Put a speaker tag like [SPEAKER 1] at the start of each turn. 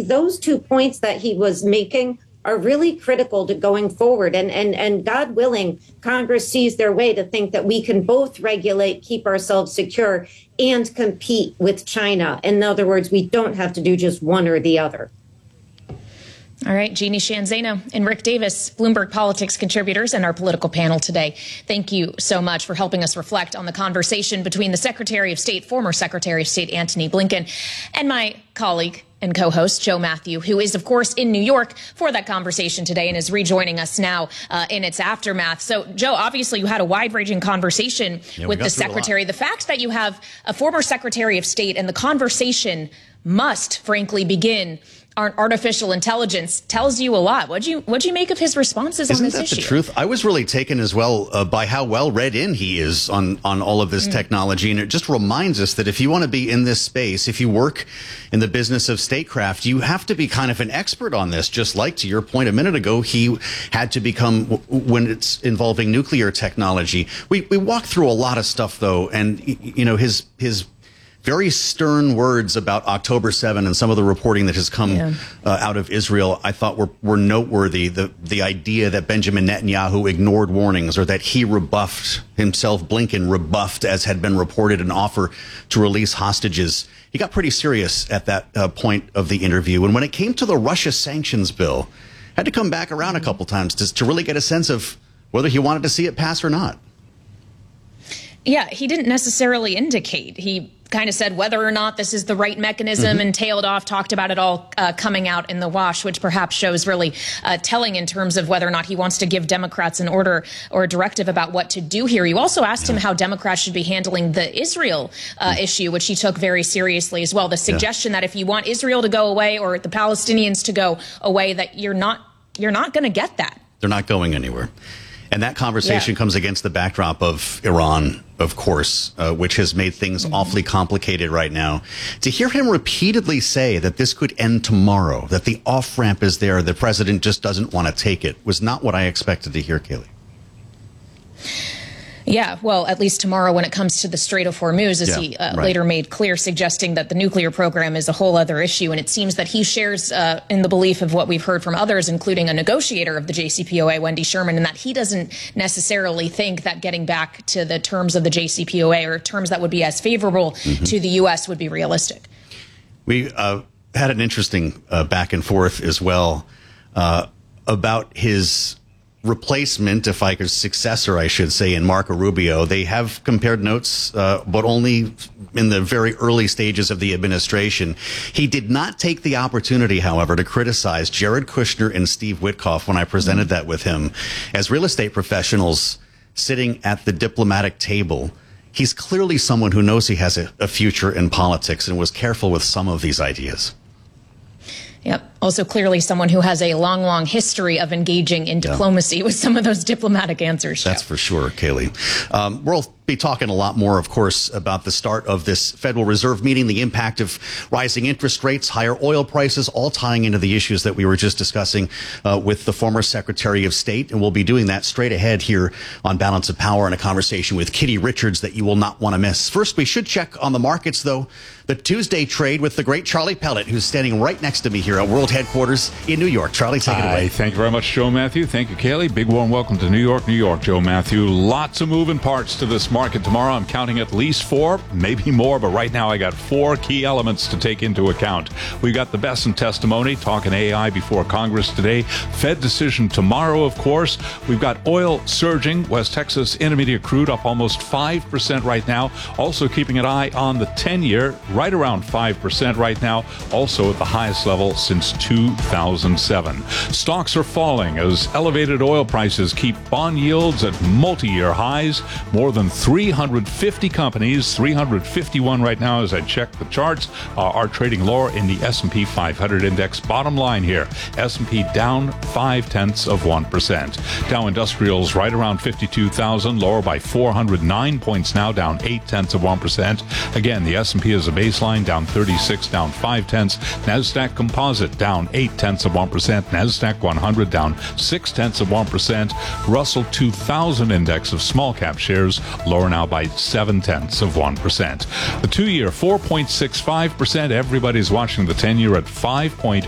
[SPEAKER 1] those 2 points that he was making are really critical to going forward. And God willing, Congress sees their way to think that we can both regulate, keep ourselves secure, and compete with China. In other words, we don't have to do just one or the other.
[SPEAKER 2] All right, Jeannie Sheehan Zaino and Rick Davis, Bloomberg Politics contributors, and our political panel today. Thank you so much for helping us reflect on the conversation between the Secretary of State, former Secretary of State Antony Blinken, and my colleague and co-host Joe Matthew, who is, of course, in New York for that conversation today and is rejoining us now in its aftermath. So, Joe, obviously you had a wide-ranging conversation with the Secretary. The fact that you have a former Secretary of State and the conversation must, frankly, begin on artificial intelligence tells you a lot. What'd you make of his responses on this issue?
[SPEAKER 3] Isn't that the truth? I was really taken as well by how well read in he is on all of this technology. And it just reminds us that if you want to be in this space, if you work in the business of statecraft, you have to be kind of an expert on this. Just like, to your point a minute ago, he had to become, when it's involving nuclear technology. We walked through a lot of stuff, though, and, you know, his very stern words about October 7 and some of the reporting that has come out of Israel, I thought were noteworthy. The idea that Benjamin Netanyahu ignored warnings, or that he rebuffed himself, Blinken rebuffed, as had been reported, an offer to release hostages. He got pretty serious at that point of the interview. And when it came to the Russia sanctions bill, had to come back around a couple times to really get a sense of whether he wanted to see it pass or not.
[SPEAKER 2] Yeah, he didn't necessarily indicate. He kind of said whether or not this is the right mechanism and tailed off, talked about it all coming out in the wash, which perhaps shows really telling in terms of whether or not he wants to give Democrats an order or a directive about what to do here. You also asked him how Democrats should be handling the Israel issue, which he took very seriously as well. The suggestion that if you want Israel to go away or the Palestinians to go away, that you're not going to get that.
[SPEAKER 3] They're not going anywhere. And that conversation comes against the backdrop of Iran, of course, which has made things awfully complicated right now. To hear him repeatedly say that this could end tomorrow, that the off-ramp is there, the president just doesn't want to take it, was not what I expected to hear, Kayleigh.
[SPEAKER 2] Yeah, well, at least tomorrow when it comes to the Strait of Hormuz, as he later made clear, suggesting that the nuclear program is a whole other issue. And it seems that he shares in the belief of what we've heard from others, including a negotiator of the JCPOA, Wendy Sherman, and that he doesn't necessarily think that getting back to the terms of the JCPOA or terms that would be as favorable to the U.S. would be realistic. We
[SPEAKER 3] had an interesting back and forth as well about his replacement, if I could, successor, I should say, in Marco Rubio. They have compared notes, but only in the very early stages of the administration. He did not take the opportunity, however, to criticize Jared Kushner and Steve Witkoff when I presented that with him. As real estate professionals sitting at the diplomatic table, he's clearly someone who knows he has a future in politics and was careful with some of these ideas.
[SPEAKER 2] Yep. Also clearly someone who has a long, long history of engaging in diplomacy with some of those diplomatic answers.
[SPEAKER 3] That's for sure, Kayleigh. We'll be talking a lot more, of course, about the start of this Federal Reserve meeting, the impact of rising interest rates, higher oil prices, all tying into the issues that we were just discussing with the former Secretary of State. And we'll be doing that straight ahead here on Balance of Power in a conversation with Kitty Richards that you will not want to miss. First, we should check on the markets, though. The Tuesday trade with the great Charlie Pellet, who's standing right next to me here at World Headquarters in New York. Charlie, take it away.
[SPEAKER 4] Thank you very much, Joe Matthew. Thank you, Kayleigh. Big warm welcome to New York, New York, Joe Matthew. Lots of moving parts to this market tomorrow. I'm counting at least 4, maybe more, but right now I got 4 key elements to take into account. We've got the Besson testimony, talking AI before Congress today. Fed decision tomorrow, of course. We've got oil surging. West Texas Intermediate crude up almost 5% right now. Also keeping an eye on the 10-year, right around 5% right now. Also at the highest level since 2007. Stocks are falling as elevated oil prices keep bond yields at multi-year highs. More than 350 companies, 351 right now as I check the charts, are trading lower in the S&P 500 index. Bottom line here, S&P down 0.5%. Dow Industrials right around 52,000, lower by 409 points now, down 0.8%. Again, the S&P is a baseline, down 36, down 0.5. NASDAQ Composite down 0.8%. NASDAQ 100 down 0.6%. Russell 2000 index of small cap shares lower now by 0.7%. The 2-year 4.65%. Everybody's watching the 10-year at 5.8%.